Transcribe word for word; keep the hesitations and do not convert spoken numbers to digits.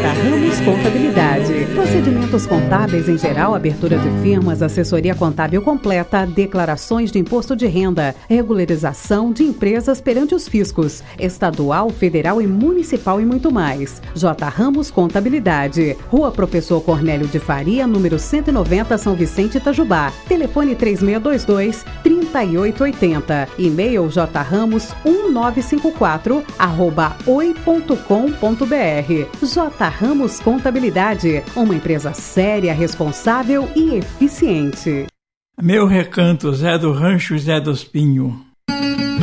Ramos Contabilidade. Procedimentos contábeis em geral, abertura de firmas, assessoria contábil completa, declarações de imposto de renda, regularização de empresas perante os fiscos, estadual, federal e municipal e muito mais. J. Ramos Contabilidade. Rua Professor Cornélio de Faria, número cento e noventa, São Vicente, Itajubá. Telefone três seis dois dois, três oito oito zero. E-mail jramos um nove cinco quatro arroba oi ponto com ponto br. J. Ramos Contabilidade, uma empresa séria, responsável e eficiente. Meu recanto, Zé do Rancho, Zé dos Pinhos.